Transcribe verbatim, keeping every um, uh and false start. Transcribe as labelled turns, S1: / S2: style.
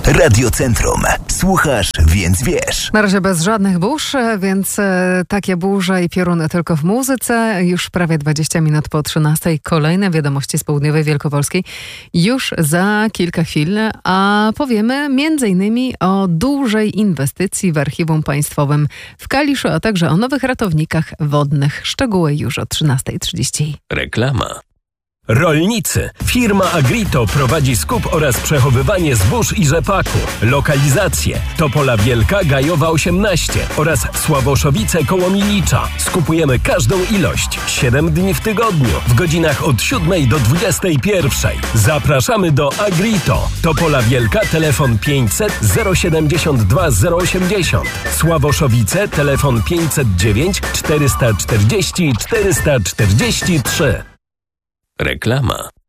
S1: Radiocentrum. Słuchasz, więc wiesz.
S2: Na razie bez żadnych burz, więc e, takie burze i pioruny tylko w muzyce. Już prawie dwadzieścia minut po trzynastej. Kolejne wiadomości z południowej Wielkopolski. Już za kilka chwil, a powiemy między innymi o dużej inwestycji w Archiwum Państwowym w Kaliszu, a także o nowych ratownikach wodnych. Szczegóły już o trzynastej trzydzieści.
S3: Reklama. Rolnicy. Firma Agrito prowadzi skup oraz przechowywanie zbóż i rzepaku. Lokalizacje: Topola Wielka, Gajowa osiemnaście oraz Sławoszowice koło Milicza. Skupujemy każdą ilość. siedem dni w tygodniu, w godzinach od siódmej do dwudziestej pierwszej. Zapraszamy do Agrito. Topola Wielka, telefon pięćset zero siedemdziesiąt dwa zero osiemdziesiąt. Sławoszowice, telefon pięćset dziewięć czterysta czterdzieści czterysta czterdzieści trzy. Reklama.